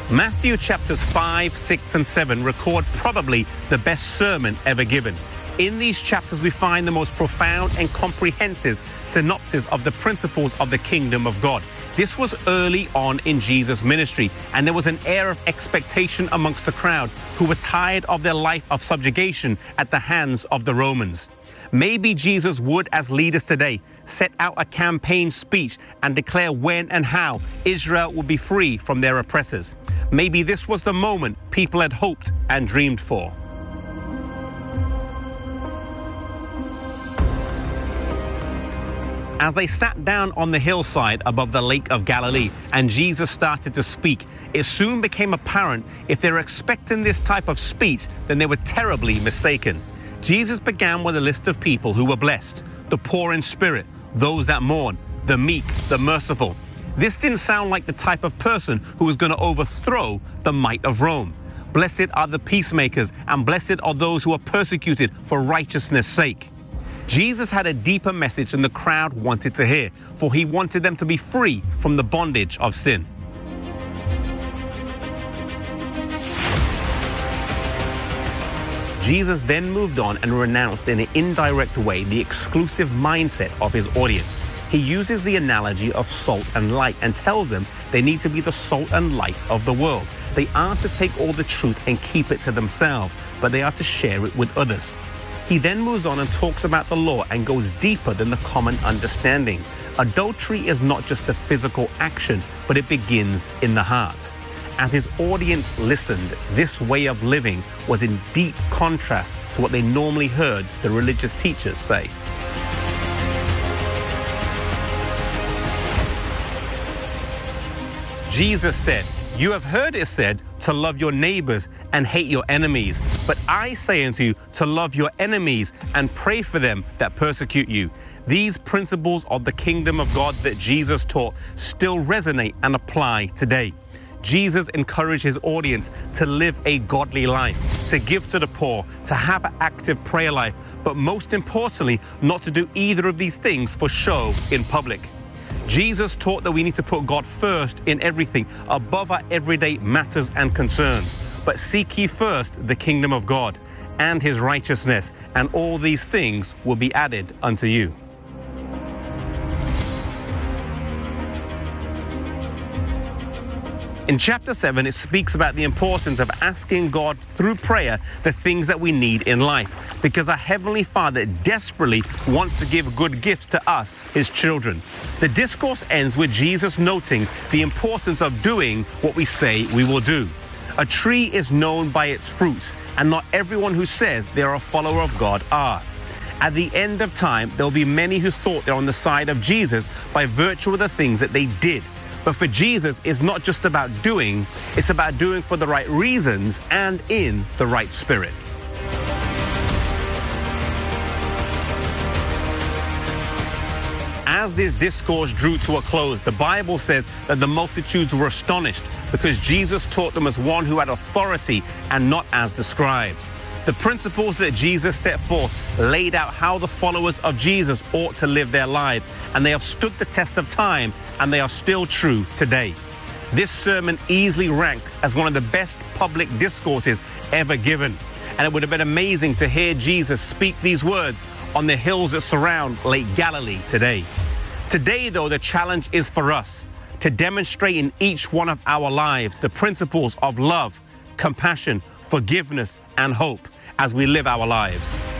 Matthew chapters 5, 6, and 7 record probably the best sermon ever given. In these chapters, we find the most profound and comprehensive synopsis of the principles of the kingdom of God. This was early on in Jesus' ministry, and there was an air of expectation amongst the crowd who were tired of their life of subjugation at the hands of the Romans. Maybe Jesus would, as leaders today, set out a campaign speech and declare when and how Israel would be free from their oppressors. Maybe this was the moment people had hoped and dreamed for. As they sat down on the hillside above the Lake of Galilee and Jesus started to speak, it soon became apparent if they were expecting this type of speech, then they were terribly mistaken. Jesus began with a list of people who were blessed: the poor in spirit, those that mourn, the meek, the merciful. This didn't sound like the type of person who was going to overthrow the might of Rome. Blessed are the peacemakers, and blessed are those who are persecuted for righteousness' sake. Jesus had a deeper message than the crowd wanted to hear, for he wanted them to be free from the bondage of sin. Jesus then moved on and renounced in an indirect way the exclusive mindset of his audience. He uses the analogy of salt and light and tells them they need to be the salt and light of the world. They aren't to take all the truth and keep it to themselves, but they are to share it with others. He then moves on and talks about the law and goes deeper than the common understanding. Adultery is not just a physical action, but it begins in the heart. As his audience listened, this way of living was in deep contrast to what they normally heard the religious teachers say. Jesus said, "You have heard it said to love your neighbors and hate your enemies. But I say unto you to love your enemies and pray for them that persecute you." These principles of the kingdom of God that Jesus taught still resonate and apply today. Jesus encouraged his audience to live a godly life, to give to the poor, to have an active prayer life, but most importantly, not to do either of these things for show in public. Jesus taught that we need to put God first in everything, above our everyday matters and concerns. But seek ye first the kingdom of God and his righteousness, and all these things will be added unto you. In chapter 7, it speaks about the importance of asking God through prayer the things that we need in life, because our Heavenly Father desperately wants to give good gifts to us, his children. The discourse ends with Jesus noting the importance of doing what we say we will do. A tree is known by its fruits, and not everyone who says they are a follower of God are. At the end of time, there will be many who thought they're on the side of Jesus by virtue of the things that they did. But for Jesus, it's not just about doing, it's about doing for the right reasons and in the right spirit. As this discourse drew to a close, the Bible says that the multitudes were astonished because Jesus taught them as one who had authority and not as the scribes. The principles that Jesus set forth laid out how the followers of Jesus ought to live their lives, and they have stood the test of time, and they are still true today. This sermon easily ranks as one of the best public discourses ever given, and it would have been amazing to hear Jesus speak these words on the hills that surround Lake Galilee today. Today, though, the challenge is for us to demonstrate in each one of our lives the principles of love, compassion, forgiveness, and hope as we live our lives.